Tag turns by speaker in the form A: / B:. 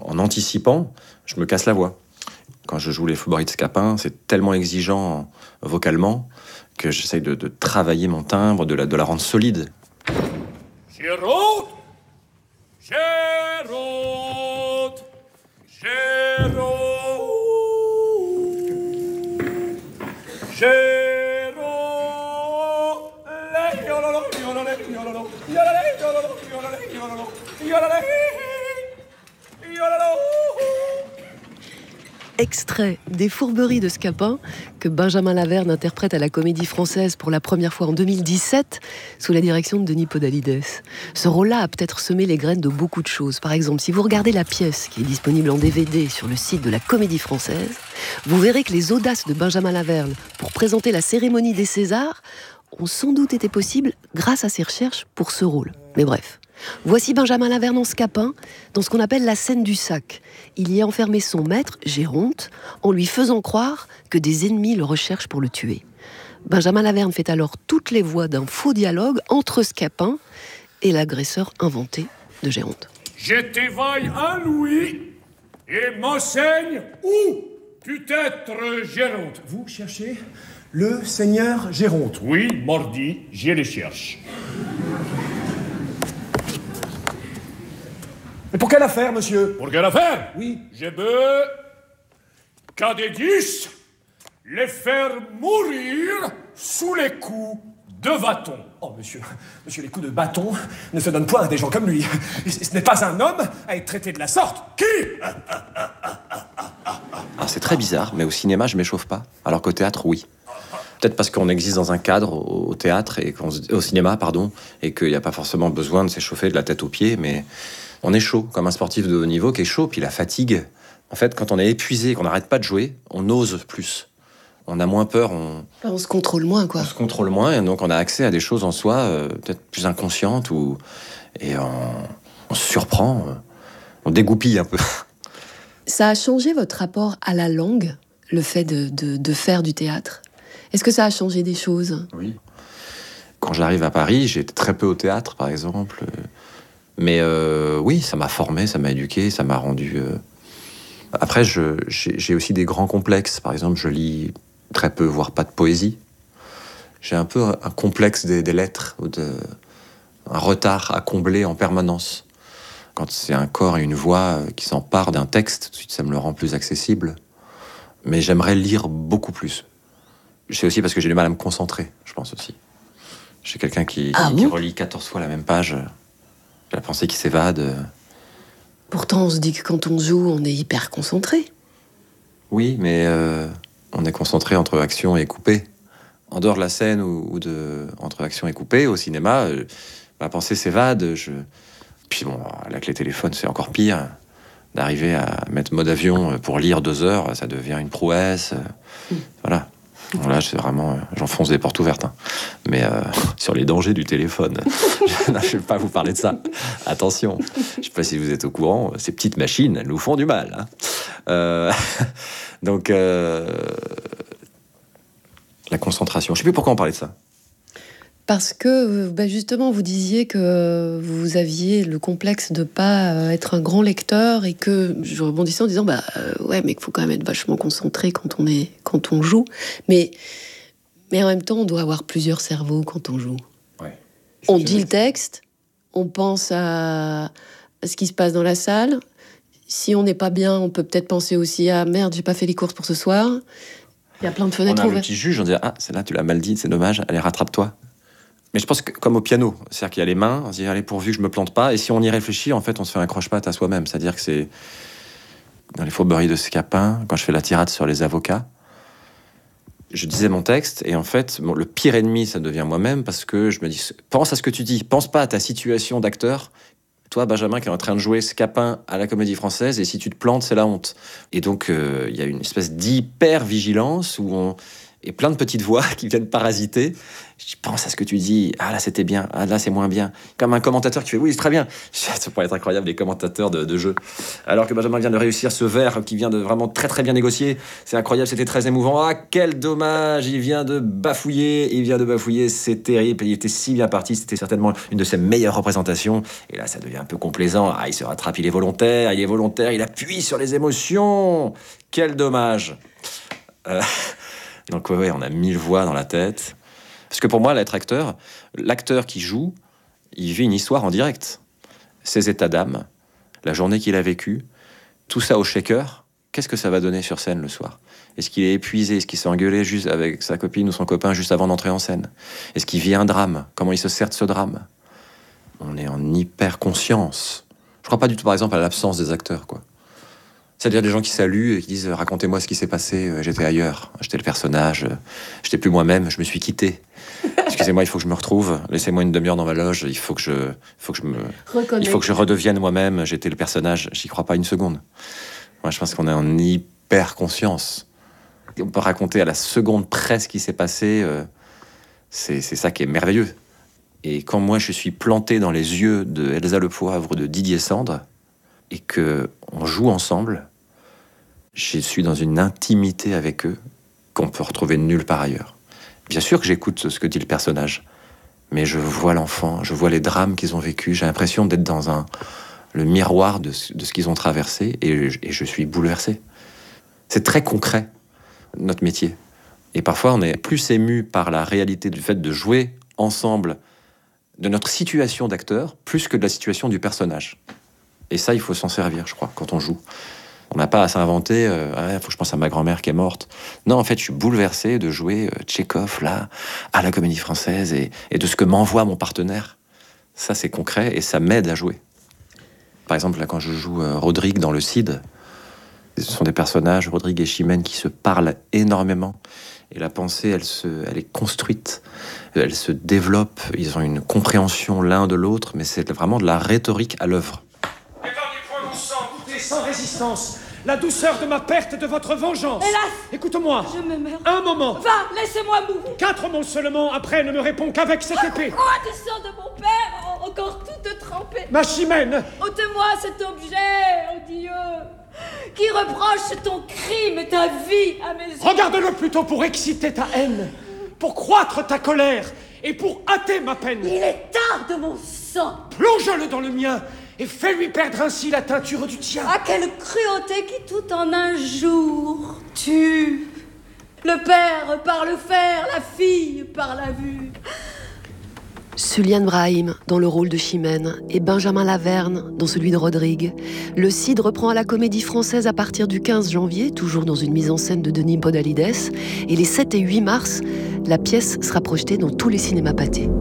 A: en anticipant, je me casse la voix. Quand je joue les Fourberies de Scapin, c'est tellement exigeant vocalement que j'essaye de travailler mon timbre, de la rendre solide.
B: Géronte! Géronte! Géronte!
C: Extrait des Fourberies de Scapin que Benjamin Laverne interprète à la Comédie Française pour la première fois en 2017 sous la direction de Denis Podalides. Ce rôle-là a peut-être semé les graines de beaucoup de choses. Par exemple, si vous regardez la pièce qui est disponible en DVD sur le site de la Comédie Française, vous verrez que les audaces de Benjamin Laverne pour présenter la cérémonie des Césars ont sans doute été possibles grâce à ses recherches pour ce rôle. Mais bref. Voici Benjamin Laverne en Scapin, dans ce qu'on appelle la scène du sac. Il y a enfermé son maître, Géronte, en lui faisant croire que des ennemis le recherchent pour le tuer. Benjamin Laverne fait alors toutes les voix d'un faux dialogue entre Scapin et l'agresseur inventé de Géronte.
B: Je t'éveille un louis et m'enseigne où put être Géronte.
D: Vous cherchez le seigneur Géronte?
B: Oui, mordi, je le cherche.
D: Mais pour quelle affaire, monsieur?
B: Pour quelle affaire?
D: Oui.
B: Je veux qu'à des 10, les faire mourir sous les coups de bâton.
D: Oh, monsieur, les coups de bâton ne se donnent point à des gens comme lui. Ce n'est pas un homme à être traité de la sorte. Qui?
A: Alors, c'est très bizarre, mais au cinéma, je m'échauffe pas. Alors qu'au théâtre, oui. Peut-être parce qu'on existe dans un cadre au théâtre, au cinéma, et qu'il n'y a pas forcément besoin de s'échauffer de la tête aux pieds, mais on est chaud, comme un sportif de haut niveau qui est chaud, puis la fatigue. En fait, quand on est épuisé, qu'on n'arrête pas de jouer, on ose plus. On a moins peur,
C: on se contrôle moins, quoi.
A: On se contrôle moins, et donc on a accès à des choses en soi peut-être plus inconscientes, et on se surprend, on dégoupille un peu.
C: Ça a changé votre rapport à la langue, le fait de faire du théâtre? Est-ce que ça a changé des choses?
A: Oui. Quand j'arrive à Paris, j'étais très peu au théâtre, par exemple. Mais oui, ça m'a formé, ça m'a éduqué, ça m'a rendu... Après, j'ai aussi des grands complexes. Par exemple, je lis très peu, voire pas de poésie. J'ai un peu un complexe des lettres, un retard à combler en permanence. Quand c'est un corps et une voix qui s'emparent d'un texte, tout de suite, ça me le rend plus accessible. Mais j'aimerais lire beaucoup plus. C'est aussi parce que j'ai du mal à me concentrer, je pense aussi. Je suis quelqu'un qui relit 14 fois la même page. J'ai la pensée qui s'évade.
C: Pourtant, on se dit que quand on joue, on est hyper concentré.
A: Oui, mais on est concentré entre action et coupé. En dehors de la scène entre action et coupé, au cinéma, ma pensée s'évade. Puis bon, avec les téléphones, c'est encore pire. D'arriver à mettre mode avion pour lire 2 heures, ça devient une prouesse. Voilà. Bon, là, c'est vraiment... j'enfonce des portes ouvertes. Hein. Mais sur les dangers du téléphone, je ne vais pas vous parler de ça. Attention, je ne sais pas si vous êtes au courant, ces petites machines, elles nous font du mal. Hein. Donc, la concentration. Je ne sais plus pourquoi on parlait de ça.
C: Parce que, justement, vous disiez que vous aviez le complexe de pas être un grand lecteur et que je rebondissais en disant, ouais, mais qu'il faut quand même être vachement concentré quand on joue. Mais en même temps, on doit avoir plusieurs cerveaux quand on joue.
A: Ouais.
C: On dit le texte, on pense à ce qui se passe dans la salle. Si on n'est pas bien, on peut peut-être penser aussi à merde, j'ai pas fait les courses pour ce soir. Il y a plein de fenêtres ouvertes.
A: On a le petit juge, on dit celle-là, tu l'as mal dit, c'est dommage, allez, rattrape-toi. Mais je pense que comme au piano, c'est-à-dire qu'il y a les mains, on se dit allez, pourvu que je me plante pas, et si on y réfléchit, en fait, on se fait un croche-patte à soi-même. C'est-à-dire que c'est dans les Fourberies de Scapin, quand je fais la tirade sur les avocats, je disais mon texte, et en fait, le pire ennemi, ça devient moi-même, parce que je me dis, pense à ce que tu dis, pense pas à ta situation d'acteur. Toi, Benjamin, qui est en train de jouer Scapin à la Comédie Française, et si tu te plantes, c'est la honte. Et donc, il y a une espèce d'hyper-vigilance où et plein de petites voix qui viennent parasiter. Je dis, pense à ce que tu dis. Ah là, c'était bien. Ah là, c'est moins bien. Comme un commentateur qui fait, oui, c'est très bien. Ça pourrait être incroyable, les commentateurs de jeux. Alors que Benjamin vient de réussir ce vers qui vient de vraiment très très bien négocier. C'est incroyable, c'était très émouvant. Ah, quel dommage, il vient de bafouiller. C'est terrible. Il était si bien parti. C'était certainement une de ses meilleures représentations. Et là, ça devient un peu complaisant. Ah, il se rattrape, il est volontaire, il appuie sur les émotions. Quel dommage. Donc ouais, on a 1000 voix dans la tête. Parce que pour moi, l'être acteur, l'acteur qui joue, il vit une histoire en direct. Ses états d'âme, la journée qu'il a vécue, tout ça au shaker, qu'est-ce que ça va donner sur scène le soir? Est-ce qu'il est épuisé? Est-ce qu'il s'est engueulé juste avec sa copine ou son copain juste avant d'entrer en scène? Est-ce qu'il vit un drame? Comment il se sert de ce drame? On est en hyper conscience. Je crois pas du tout, par exemple, à l'absence des acteurs, quoi. C'est-à-dire des gens qui saluent et qui disent « Racontez-moi ce qui s'est passé, j'étais ailleurs, j'étais le personnage, j'étais plus moi-même, je me suis quitté. Excusez-moi, il faut que je me retrouve, laissez-moi une demi-heure dans ma loge, il faut que je redevienne moi-même, j'étais le personnage. » J'y crois pas une seconde. Moi, je pense qu'on est en hyper conscience. On peut raconter à la seconde près ce qui s'est passé, c'est ça qui est merveilleux. Et quand moi, je suis planté dans les yeux de Elsa Le Poivre, de Didier Sandre, et qu'on joue ensemble, je suis dans une intimité avec eux qu'on peut retrouver nulle part ailleurs. Bien sûr que j'écoute ce que dit le personnage, mais je vois l'enfant, je vois les drames qu'ils ont vécus, j'ai l'impression d'être dans le miroir de ce qu'ils ont traversé, et je suis bouleversé. C'est très concret, notre métier. Et parfois, on est plus ému par la réalité du fait de jouer ensemble, de notre situation d'acteur, plus que de la situation du personnage. Et ça, il faut s'en servir, je crois, quand on joue. On n'a pas à s'inventer, faut que je pense à ma grand-mère qui est morte. Non, en fait, je suis bouleversé de jouer Tchekhov, là, à la Comédie Française, et de ce que m'envoie mon partenaire. Ça, c'est concret, et ça m'aide à jouer. Par exemple, là, quand je joue Rodrigue dans Le Cid, ce sont des personnages, Rodrigue et Chimène, qui se parlent énormément. Et la pensée, elle est construite, elle se développe, ils ont une compréhension l'un de l'autre, mais c'est vraiment de la rhétorique à l'œuvre.
D: Sans résistance, la douceur de ma perte, de votre vengeance.
E: Hélas!
D: Écoute-moi.
E: Je me meurs.
D: Un moment.
E: Va, laissez-moi mourir.
D: 4 mots seulement, après ne me réponds qu'avec cette épée.
E: Quoi du sang de mon père, encore toute trempée.
D: Ma Chimène.
E: Ôte-moi cet objet, oh Dieu, qui reproche ton crime et ta vie à mes yeux.
D: Regarde-le plutôt pour exciter ta haine, pour croître ta colère et pour hâter ma peine.
E: Il est tard de mon sang.
D: Plonge-le dans le mien et fais-lui perdre ainsi la teinture du tien.
E: Ah, quelle cruauté qui tout en un jour tue. Le père par le fer, la fille par la vue.
C: Suliane Brahim dans le rôle de Chimène et Benjamin Laverne dans celui de Rodrigue. Le Cid reprend à la Comédie Française à partir du 15 janvier, toujours dans une mise en scène de Denis Podalides. Et les 7 et 8 mars, la pièce sera projetée dans tous les cinémas pâtés.